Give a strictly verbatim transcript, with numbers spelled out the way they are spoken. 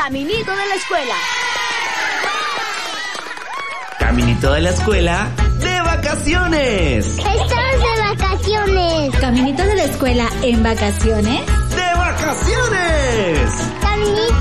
Caminito de la escuela. Caminito de la escuela de vacaciones. Estamos de vacaciones. Caminito de la escuela en vacaciones. ¡De vacaciones! Caminito